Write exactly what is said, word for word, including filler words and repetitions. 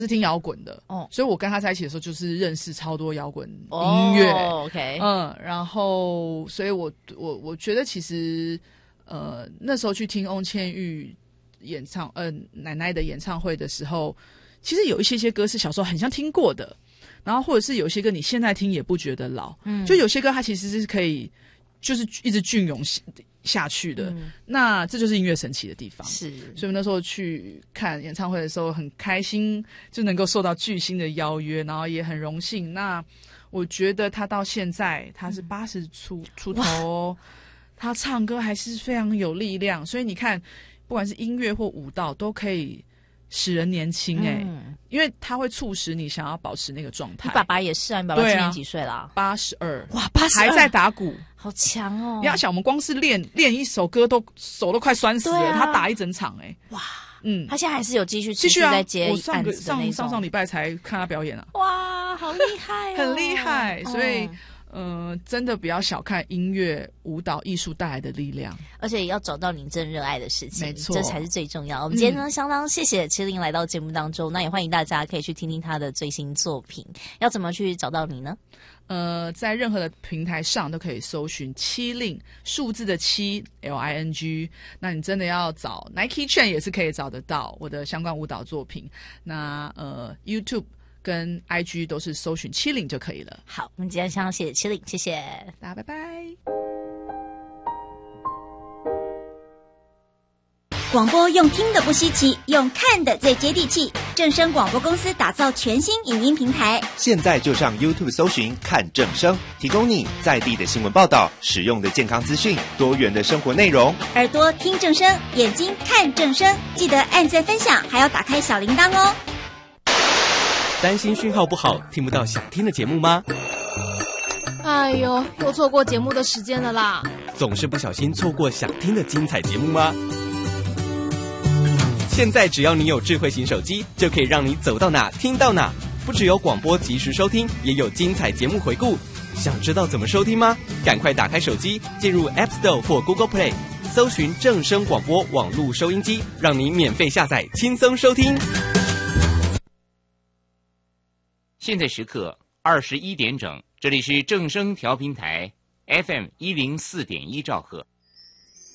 是听摇滚的哦， 所以我跟他在一起的时候，就是认识超多摇滚音乐。 哦 OK， 嗯，然后，所以我我我觉得其实，呃，那时候去听翁倩玉演唱，呃，奶奶的演唱会的时候，其实有一些些歌是小时候很像听过的，然后或者是有些歌你现在听也不觉得老，嗯，就有些歌它其实是可以，就是一直隽永下去的，嗯，那这就是音乐神奇的地方。 是， 所以那时候去看演唱会的时候很开心，就能够受到巨星的邀约，然后也很荣幸。那我觉得他到现在他是八十出出头哦，他唱歌还是非常有力量。所以你看，不管是音乐或舞蹈，都可以使人年轻哎，欸嗯，因为它会促使你想要保持那个状态。 你爸爸也是啊，你爸爸今年几岁啦？ 八十二， 哇，八十二还在打鼓。 好强哦！ 你要想，我们光是练练一首歌都手都快酸死了，啊，他打一整场哎，欸， 哇，嗯，他现在还是有继续继续啊， 在接我上个上上上上礼拜才看他表演啊， 哇，好厉害，哦， 很厉害，所以。嗯呃，真的不要小看音乐、舞蹈、艺术带来的力量， 而且也要找到你真热爱的事情， 没错， 这才是最重要。我们今天呢，嗯，相当谢谢麒麟来到节目当中，那也欢迎大家可以去听听他的最新作品。要怎么去找到你呢？ 呃，在任何的平台上都可以搜寻七令，数字的七 L I N G。那你真的要找 Nike Chain 也是可以找得到我的相关舞蹈作品。那呃 YouTube。跟 I G 都是搜寻七零就可以了。 好，我们今天相当谢谢七零，谢谢大家，拜拜。 广播用听的不稀奇，用看的最接地气。正声广播公司打造全新影音平台， 现在就上 YouTube 搜寻看正声，提供你在地的新闻报道、实用的健康资讯、多元的生活内容。 耳朵听正声，眼睛看正声，记得按赞分享，还要打开小铃铛哦。 担心讯号不好，听不到想听的节目吗？ 哎呦，又错过节目的时间了啦！ 总是不小心错过想听的精彩节目吗？现在只要你有智慧型手机，就可以让你走到哪听到哪。不只有广播及时收听，也有精彩节目回顾。想知道怎么收听吗？赶快打开手机，进入 App Store 或 Google Play， 搜寻正声广播网络收音机，让你免费下载，轻松收听。 现在时刻二十一点整，这里是正声调频台 F M 一零四点一兆赫。